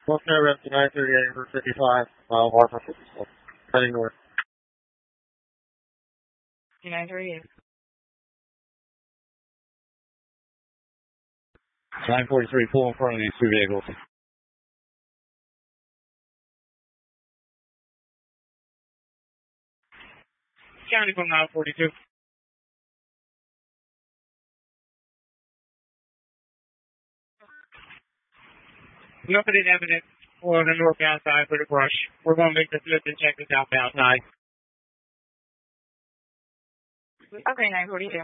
North Rep 938 for 55, mile mark for 56. Heading north. 938. 943, pull in front of these two vehicles. County from 942. Nothing evident on the northbound side for the brush. We're going to make the flip and check the southbound side. Okay, 942.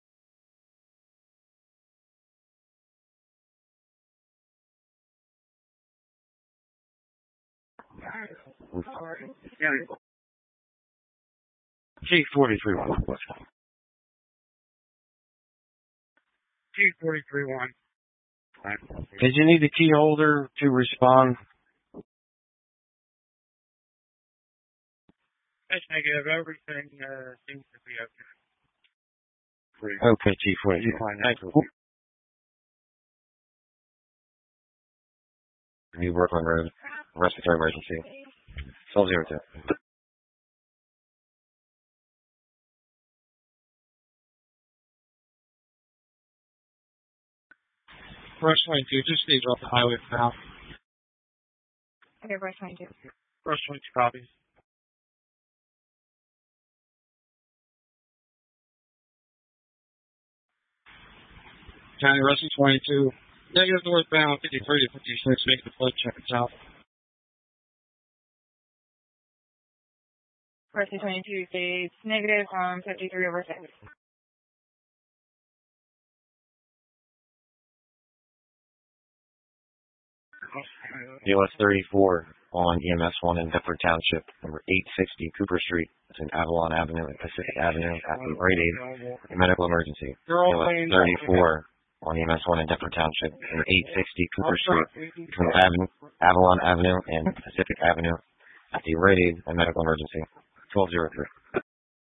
G43-1. G43-1. Did you need the key holder to respond? That's negative. Everything seems to be okay. Okay, G43. Thank you. New Brooklyn Road. Respiratory emergency. 1202. Brush 22, just stage off the highway for now. Okay, brush 22. Brush 22 copies. County Rushing 22. Negative northbound 53 to 56. Make the flood check south. Rushing 22 stays negative 53 over 6. US 34 on EMS 1 in Deptford Township, number 860 Cooper Street. It's in Avalon Avenue and Pacific Avenue at the Rite Aid. A medical emergency. US 34 on EMS 1 in Deptford Township, number 860 Cooper Street, between Avalon Avenue and Pacific Avenue at the Rite Aid. A medical emergency. 1203.